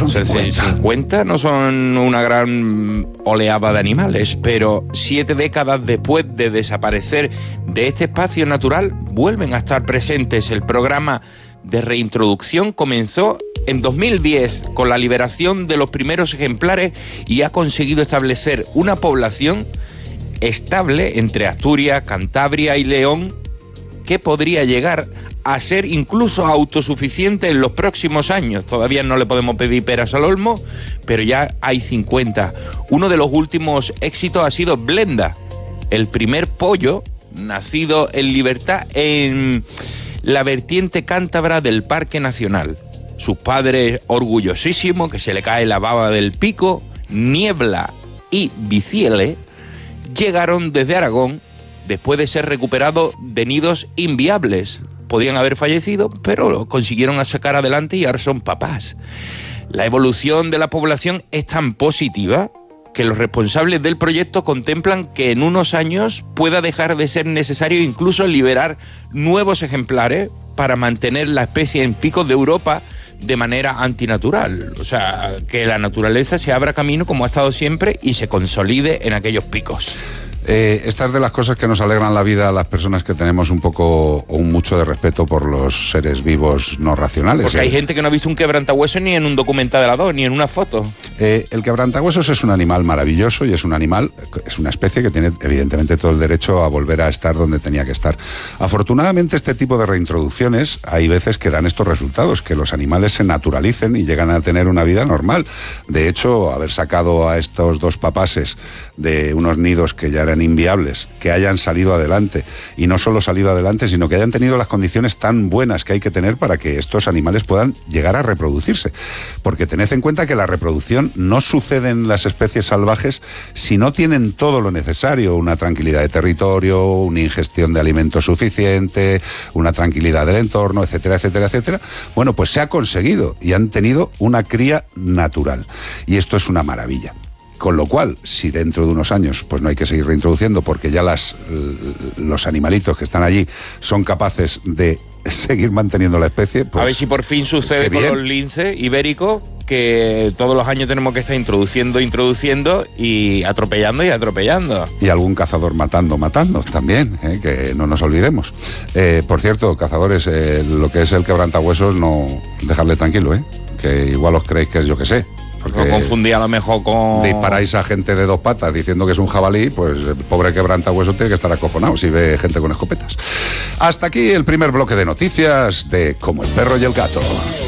son 50. 50 no son una gran oleada de animales, pero 7 décadas después de desaparecer de este espacio natural, vuelven a estar presentes. El programa de reintroducción comenzó en 2010 con la liberación de los primeros ejemplares y ha conseguido establecer una población estable entre Asturias, Cantabria y León, que podría llegar a ser incluso autosuficiente en los próximos años. Todavía no le podemos pedir peras al olmo, pero ya hay 50. Uno de los últimos éxitos ha sido Blenda, el primer pollo nacido en libertad en la vertiente cántabra del Parque Nacional. Sus padres, orgullosísimos, que se le cae la baba del pico, Niebla y Biciele, llegaron desde Aragón después de ser recuperados de nidos inviables. Podrían haber fallecido, pero lo consiguieron sacar adelante y ahora son papás. La evolución de la población es tan positiva que los responsables del proyecto contemplan que en unos años pueda dejar de ser necesario incluso liberar nuevos ejemplares para mantener la especie en picos de Europa de manera antinatural. O sea, que la naturaleza se abra camino como ha estado siempre y se consolide en aquellos picos. Estas de las cosas que nos alegran la vida a las personas que tenemos un poco o un mucho de respeto por los seres vivos no racionales. Porque hay gente que no ha visto un quebrantahuesos ni en un documental de la 2, ni en una foto. El quebrantahuesos es un animal maravilloso y es una especie que tiene evidentemente todo el derecho a volver a estar donde tenía que estar. Afortunadamente este tipo de reintroducciones hay veces que dan estos resultados, que los animales se naturalicen y llegan a tener una vida normal. De hecho, haber sacado a estos dos papases de unos nidos que ya eran inviables, que hayan salido adelante, y no solo salido adelante, sino que hayan tenido las condiciones tan buenas que hay que tener para que estos animales puedan llegar a reproducirse. Porque tened en cuenta que la reproducción no sucede en las especies salvajes si no tienen todo lo necesario, una tranquilidad de territorio, una ingestión de alimentos suficiente, una tranquilidad del entorno, etcétera, etcétera, etcétera. Bueno, pues se ha conseguido y han tenido una cría natural. Y esto es una maravilla. Con lo cual, si dentro de unos años pues no hay que seguir reintroduciendo porque ya los animalitos que están allí son capaces de seguir manteniendo la especie, pues, a ver si por fin sucede con los linces ibéricos, que todos los años tenemos que estar introduciendo y atropellando. Y algún cazador matando también, que no nos olvidemos. Por cierto, cazadores, lo que es el quebrantahuesos, no dejarle tranquilo, que igual os creéis que es yo que sé. Porque lo confundí a lo mejor con... disparáis a gente de 2 patas diciendo que es un jabalí, pues el pobre quebrantahuesos tiene que estar acojonado si ve gente con escopetas. Hasta aquí el primer bloque de noticias de Como el perro y el gato.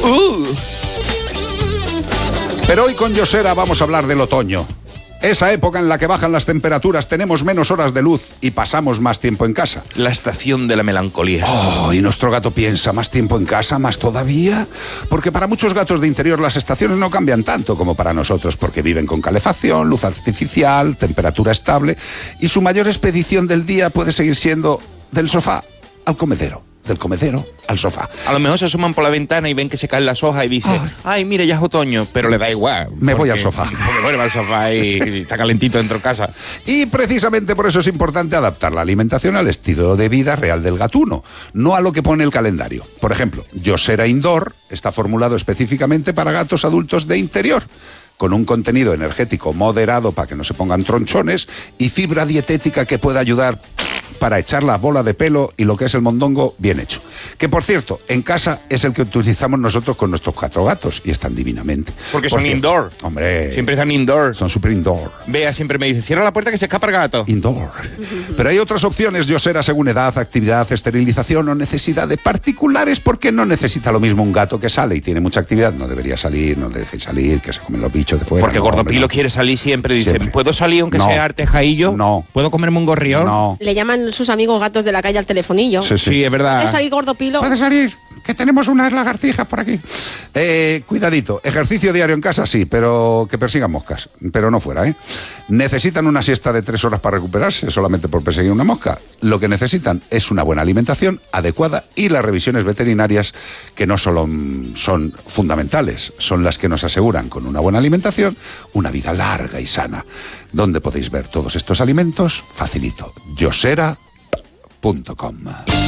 Pero hoy con Yosera vamos a hablar del otoño. Esa época en la que bajan las temperaturas, tenemos menos horas de luz y pasamos más tiempo en casa. La estación de la melancolía. Oh, y nuestro gato piensa, ¿más tiempo en casa? ¿Más todavía? Porque para muchos gatos de interior las estaciones no cambian tanto como para nosotros, porque viven con calefacción, luz artificial, temperatura estable, y su mayor expedición del día puede seguir siendo del sofá al comedero. Del comedero al sofá. A lo mejor se asoman por la ventana y ven que se caen las hojas y dicen, ay, mira, ya es otoño, pero le da igual. Me voy al sofá. Me vuelvo al sofá y está calentito dentro de casa. Y precisamente por eso es importante adaptar la alimentación al estilo de vida real del gatuno, no a lo que pone el calendario. Por ejemplo, Yosera Indoor está formulado específicamente para gatos adultos de interior, con un contenido energético moderado para que no se pongan tronchones y fibra dietética que pueda ayudar para echar la bola de pelo y lo que es el mondongo bien hecho. Que, por cierto, en casa es el que utilizamos nosotros con nuestros 4 gatos y están divinamente. Porque son indoor. Hombre. Siempre están indoor. Son super indoor. Bea siempre me dice, cierra la puerta que se escapa el gato. Indoor. Pero hay otras opciones, Yosera, según edad, actividad, esterilización o necesidad de particulares, porque no necesita lo mismo un gato que sale y tiene mucha actividad. No debería salir, no le dejéis salir, que se comen los bichos de fuera. Porque Gordopilo quiere salir siempre. Dice, ¿puedo salir aunque sea artejaillo? No. ¿Puedo comerme un gorrión? No. Le llaman sus amigos gatos de la calle al telefonillo. Sí, es verdad. ¿Puedes salir, Gordopilo? ¿Puedes salir? Que tenemos unas lagartijas por aquí. Cuidadito, ejercicio diario en casa sí, pero que persigan moscas, pero no fuera, Necesitan una siesta de 3 horas para recuperarse solamente por perseguir una mosca. Lo que necesitan es una buena alimentación adecuada y las revisiones veterinarias, que no solo son fundamentales, son las que nos aseguran con una buena alimentación una vida larga y sana. ¿Dónde podéis ver todos estos alimentos? Facilito, yosera.com.